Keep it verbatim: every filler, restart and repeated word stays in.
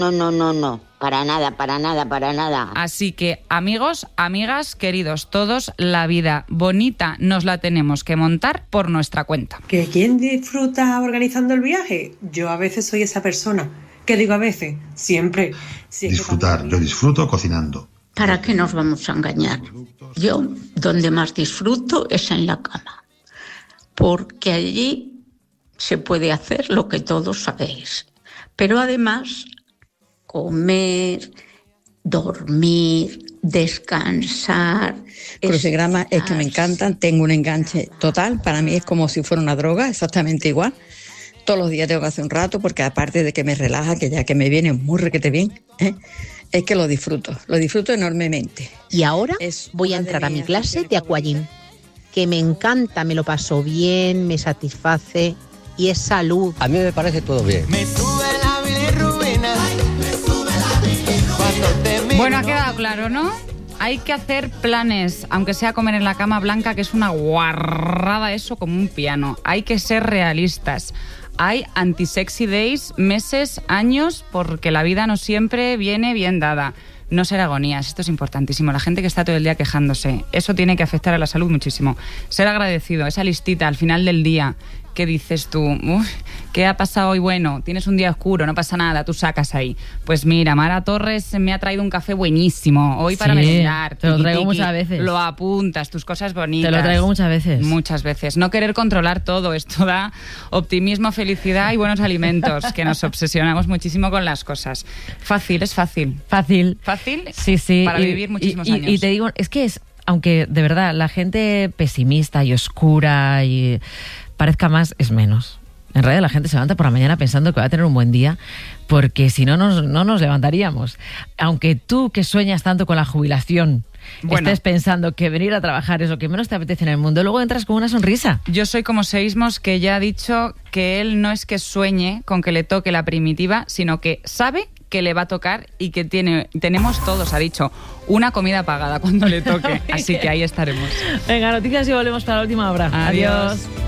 No, no, no, no. Para nada, para nada, para nada. Así que, amigos, amigas, queridos todos, la vida bonita nos la tenemos que montar por nuestra cuenta. ¿Que quién disfruta organizando el viaje? Yo a veces soy esa persona. ¿Qué digo a veces? Siempre. Si es Disfrutar. también... Yo disfruto cocinando. ¿Para qué nos vamos a engañar? Yo, donde más disfruto es en la cama. Porque allí se puede hacer lo que todos sabéis. Pero además, comer, dormir, descansar. Crucigramas es que me encantan, tengo un enganche total, para mí es como si fuera una droga, exactamente igual. Todos los días tengo que hacer un rato porque aparte de que me relaja, que ya que me viene muy requete bien, ¿eh? es que lo disfruto, lo disfruto enormemente. Y ahora es voy a entrar a mi clase de aquagym, que me encanta, me lo paso bien, me satisface y es salud. A mí me parece todo bien. Me sube la bilirrubina. Me sube la bilirrubina. Cuando te miro. Bueno, ha quedado claro, ¿no? Hay que hacer planes, aunque sea comer en la cama, Blanca, que es una guarrada eso como un piano. Hay que ser realistas. Hay anti-sexy days, meses, años, porque la vida no siempre viene bien dada. No ser agonías, esto es importantísimo. La gente que está todo el día quejándose, eso tiene que afectar a la salud muchísimo. Ser agradecido, esa listita al final del día, ¿qué dices tú? Uf, ¿qué ha pasado hoy? Bueno, tienes un día oscuro, no pasa nada, tú sacas ahí. Pues mira, Mara Torres me ha traído un café buenísimo, hoy para sí, merendar. te lo Tiki, traigo tiki, muchas veces. Lo apuntas, tus cosas bonitas. Te lo traigo muchas veces. Muchas veces. No querer controlar todo, esto da optimismo, felicidad y buenos alimentos, que nos obsesionamos muchísimo con las cosas. Fácil, es fácil. Fácil. Fácil sí, sí. para y, vivir muchísimos y, años. Y te digo, es que es, aunque de verdad la gente pesimista y oscura y parezca más, es menos. En realidad la gente se levanta por la mañana pensando que va a tener un buen día, porque si no, nos, no nos levantaríamos. Aunque tú que sueñas tanto con la jubilación, bueno, estés pensando que venir a trabajar es lo que menos te apetece en el mundo, luego entras con una sonrisa. Yo soy como Seismos, que ya ha dicho que él no es que sueñe con que le toque la primitiva, sino que sabe que le va a tocar y que tiene, tenemos todos, ha dicho, una comida pagada cuando le toque. Así que ahí estaremos. Venga, noticias y volvemos para la última hora. Adiós. Adiós.